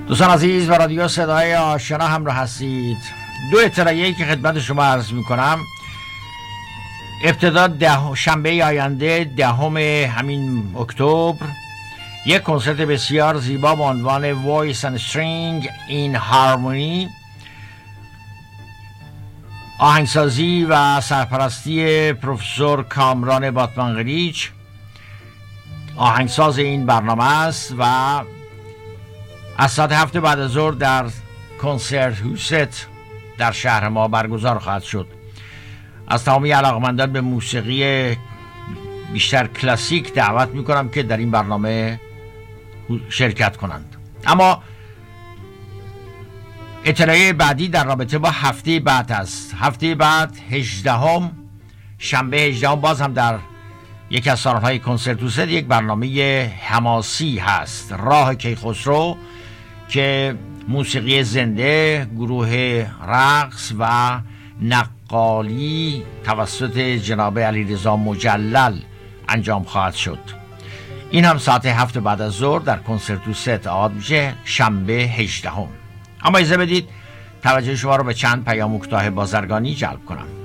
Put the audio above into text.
دوستان عزیز و رادیو صدای آشنا همراه هستید. دو اطلاعیه‌ای که خدمت شما عرض می‌کنم. ابتدا شنبه آینده 10 همین اکتبر یک کنسرت بسیار زیبا با عنوان Voice and String in Harmony، آهنگسازی و سرپرستی پروفسور کامران باتمنقریچ آهنگساز این برنامه است و از ساعت 7 بعد از ظهر در کنسرت هوست در شهر ما برگزار خواهد شد. از تمامی علاقمندان به موسیقی بیشتر کلاسیک دعوت میکنم که در این برنامه شرکت کنند. اما اطلاعیه بعدی در رابطه با هفته بعد است. هفته بعد 18 شنبه 18 باز هم در یکی از سالن‌های کنسرت هوست یک برنامه حماسی هست، راه کیخسرو، که موسیقی زنده، گروه رقص و نقالی توسط جناب علیرضا مجلل انجام خواهد شد. این هم ساعت 7 بعد از ظهر در کنسرت هوست آغاز میشه، شنبه 18. اما اجازه بدید توجه شما رو به چند پیام کوتاه بازرگانی جلب کنم.